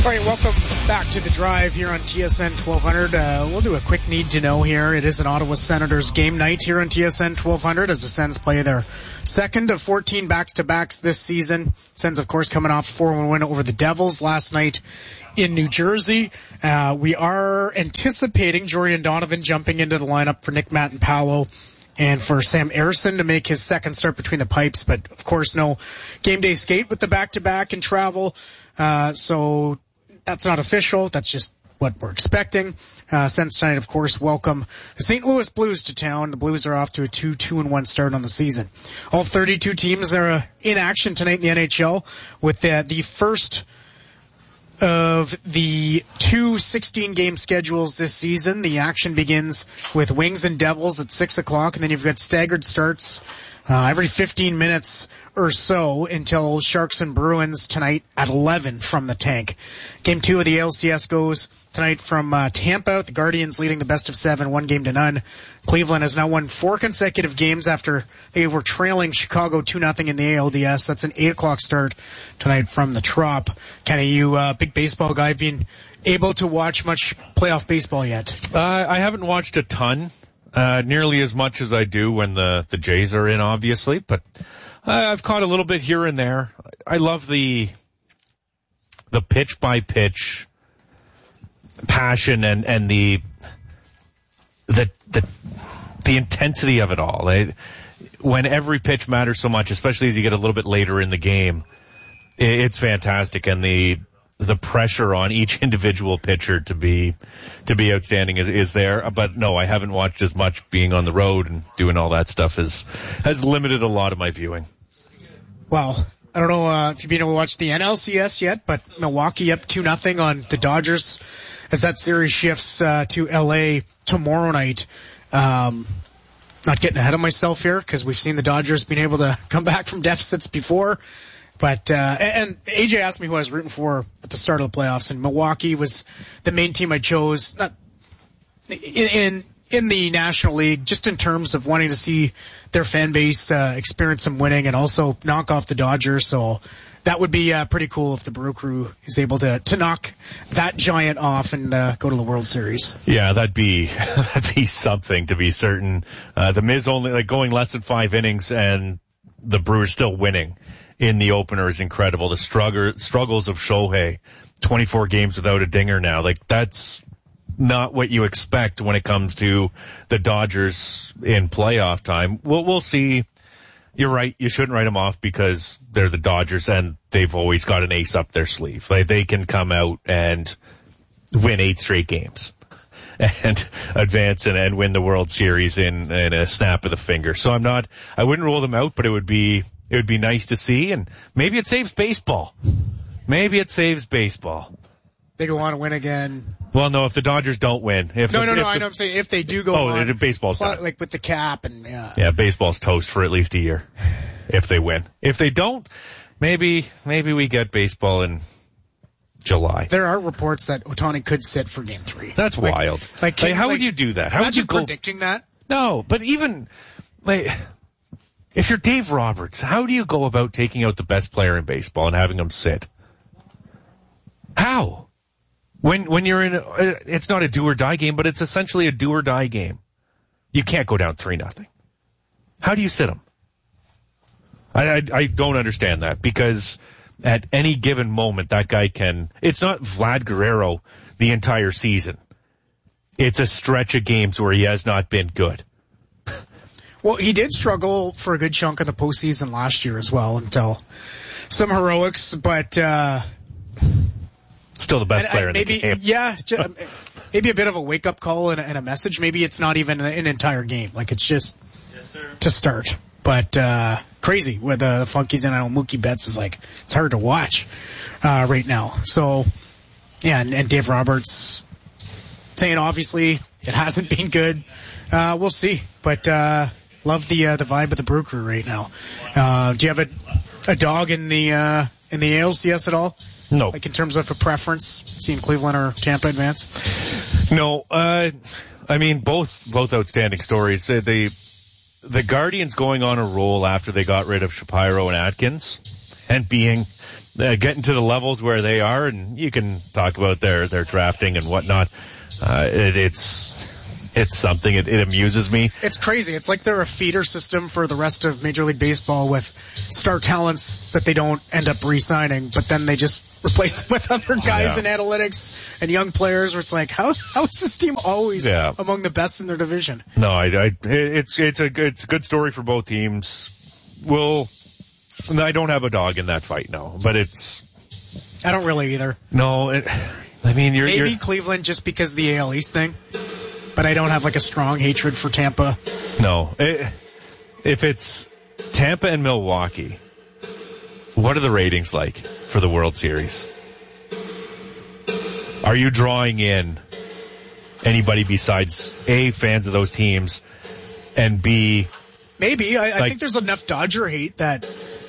All right, welcome back to The Drive here on TSN 1200. We'll do a quick need-to-know here. It is an Ottawa Senators game night here on TSN 1200 as the Sens play their second of 14 back-to-backs this season. Sens, of course, coming off a 4-1 win over the Devils last night in New Jersey. We are anticipating Jorian Donovan jumping into the lineup for Nick Matt and Paolo and for Sam Ersson to make his second start between the pipes. But, of course, no game day skate with the back-to-back and travel. So that's not official. That's just what we're expecting. Sens tonight, of course, welcome the St. Louis Blues to town. The Blues are off to a 2-2-1 start on the season. All 32 teams are in action tonight in the NHL with the first of the two 16-game schedules this season. The action begins with Wings and Devils at 6 o'clock, and then you've got staggered starts every 15 minutes or so until Sharks and Bruins tonight at 11 from the tank. Game 2 of the ALCS goes tonight from Tampa. The Guardians leading the best of 7, 1-0. Cleveland has now won 4 consecutive games after they were trailing Chicago 2-0 in the ALDS. That's an 8 o'clock start tonight from the Trop. Kenny, you big baseball guy, been able to watch much playoff baseball yet? I haven't watched a ton. Nearly as much as I do when the Jays are in, obviously, but I've caught a little bit here and there. I love the pitch by pitch passion and the intensity of it all. When every pitch matters so much, especially as you get a little bit later in the game, it's fantastic, and the pressure on each individual pitcher to be outstanding is there. But no, I haven't watched as much. Being on the road and doing all that stuff has limited a lot of my viewing. Well, I don't know if you've been able to watch the NLCS yet, but Milwaukee up 2-0 on the Dodgers as that series shifts to LA tomorrow night. Not getting ahead of myself here because we've seen the Dodgers being able to come back from deficits before. But, and AJ asked me who I was rooting for at the start of the playoffs, and Milwaukee was the main team I chose, not in the National League, just in terms of wanting to see their fan base, experience some winning and also knock off the Dodgers. So that would be, pretty cool if the Brew Crew is able to knock that giant off and, go to the World Series. Yeah, that'd be something to be certain. The Miz only, going less than 5 innings and the Brewers still winning in the opener is incredible. The struggles of Shohei, 24 games without a dinger now. That's not what you expect when it comes to the Dodgers in playoff time. We'll see. You're right. You shouldn't write them off because they're the Dodgers and they've always got an ace up their sleeve. They can come out and win 8 straight games and advance and win the World Series in a snap of the finger. So I wouldn't rule them out, but it would be nice to see, and maybe it saves baseball. They go on to win again. Well, no, if the Dodgers don't win. I know I'm saying if they do go on. Baseball's like with the cap and, yeah. Yeah, baseball's toast for at least a year if they win. If they don't, maybe we get baseball in July. There are reports that Ohtani could sit for Game 3. That's wild. How would you do that? How would you predicting that? No, but even, if you're Dave Roberts, how do you go about taking out the best player in baseball and having him sit? How? When you're in it's not a do or die game, but it's essentially a do or die game. You can't go down 3-0. How do you sit him? I don't understand that, because at any given moment that guy it's not Vlad Guerrero the entire season. It's a stretch of games where he has not been good. Well, he did struggle for a good chunk of the postseason last year as well until some heroics, but still the best player in the game. Yeah, maybe a bit of a wake-up call and a message. Maybe it's not even an entire game. It's just to start. But crazy with the Funkies, and I know Mookie Betts was it's hard to watch right now. So, yeah, and Dave Roberts saying obviously it hasn't been good. We'll see. But love the vibe of the Brew Crew right now. Do you have a dog in the ALCS at all? No. In terms of a preference, seeing Cleveland or Tampa advance? No. Both outstanding stories. The Guardians going on a roll after they got rid of Shapiro and Atkins and being getting to the levels where they are, and you can talk about their drafting and whatnot. It's something. It amuses me. It's crazy. It's like they're a feeder system for the rest of Major League Baseball with star talents that they don't end up re-signing, but then they just replace them with other guys in analytics and young players where it's like, how is this team always among the best in their division? No, it's a good story for both teams. I don't have a dog in that fight, no, but I don't really either. No, maybe Cleveland just because of the AL East thing. But I don't have like a strong hatred for Tampa. No. If it's Tampa and Milwaukee, what are the ratings like for the World Series? Are you drawing in anybody besides A, fans of those teams, and B... Maybe. I think there's enough Dodger hate that...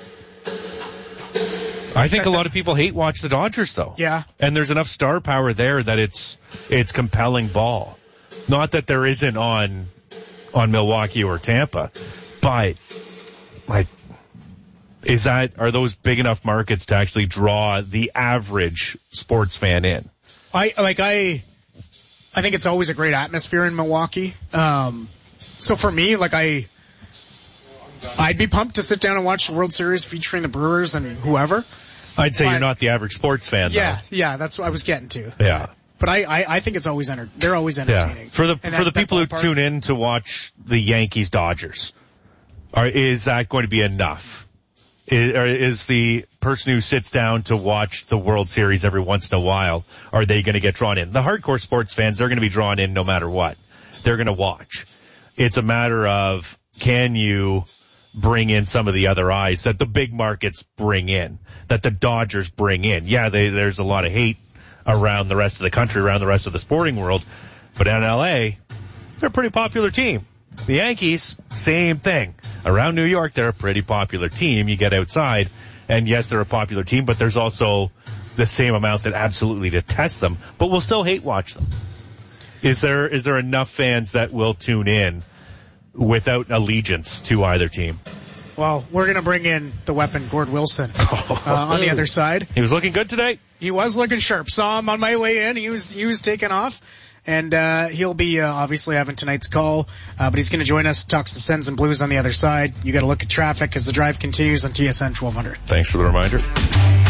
I think a lot of people hate watch the Dodgers, though. Yeah. And there's enough star power there that it's compelling ball. Not that there isn't on Milwaukee or Tampa, but are those big enough markets to actually draw the average sports fan in? I think it's always a great atmosphere in Milwaukee. So for me, I'd be pumped to sit down and watch the World Series featuring the Brewers and whoever. I'd say you're not the average sports fan, though. Yeah, that's what I was getting to. Yeah. But I think it's always they're always entertaining. Yeah. For the people who tune in to watch the Yankees Dodgers, is that going to be enough? Is the person who sits down to watch the World Series every once in a while, are they going to get drawn in? The hardcore sports fans, they're going to be drawn in no matter what. They're going to watch. It's a matter of, can you bring in some of the other eyes that the big markets bring in, that the Dodgers bring in? Yeah, there's a lot of hate around the rest of the country, around the rest of the sporting world. But in LA, they're a pretty popular team. The Yankees, same thing. Around New York, they're a pretty popular team. You get outside, and yes, they're a popular team, but there's also the same amount that absolutely detest them, but will still hate watch them. Is there enough fans that will tune in without allegiance to either team? Well, we're going to bring in the weapon, Gord Wilson, on the other side. He was looking good today. He was looking sharp. Saw him on my way in. He was taking off. And he'll be obviously having tonight's call. But he's going to join us to talk some Sens and Blues on the other side. You got to look at traffic as the drive continues on TSN 1200. Thanks for the reminder.